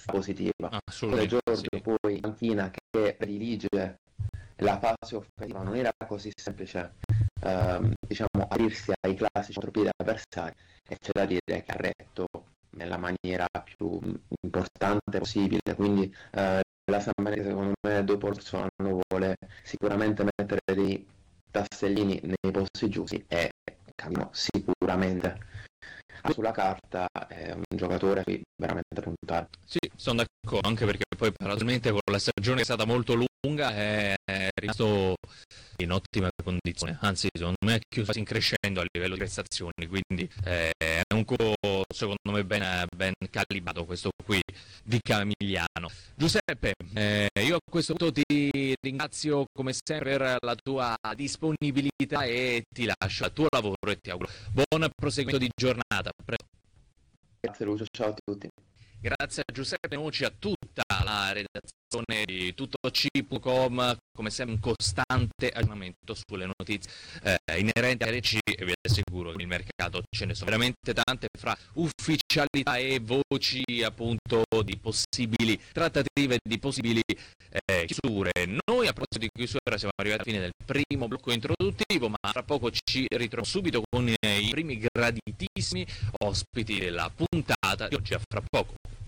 positiva. Assolutamente Giorgio sì. poi in panchina che predilige la fase offensiva, non era così semplice diciamo aprirsi ai classici contropiedi avversari, e c'è da dire che ha retto nella maniera più importante possibile, quindi la Sammarinese secondo me dopo il suo anno vuole sicuramente mettere dei tassellini nei posti giusti e cambiano sicuramente. Sulla carta è un giocatore a cui veramente puntare. Sì, sono d'accordo, anche perché poi paradossalmente con la stagione che è stata molto lunga è rimasto in ottima condizione, anzi secondo me è chiuso quasi in crescendo a livello di prestazioni, quindi è un co secondo me ben calibrato questo qui di Camigliano. Giuseppe, io a questo punto ti ringrazio come sempre per la tua disponibilità e ti lascio al tuo lavoro e ti auguro buon proseguimento di giornata. Grazie Lucio, ciao a tutti. Grazie a Giuseppe Nucci, a tutta la redazione di tuttoc.com, come sempre un costante aggiornamento sulle notizie inerenti a RC, e vi assicuro che il mercato ce ne sono veramente tante, fra ufficialità e voci appunto di possibili trattative, di possibili chiusure. Noi a proposito di chiusura siamo arrivati alla fine del primo blocco introduttivo, ma fra poco ci ritroviamo subito con i primi graditissimi ospiti della puntata di oggi. A fra poco.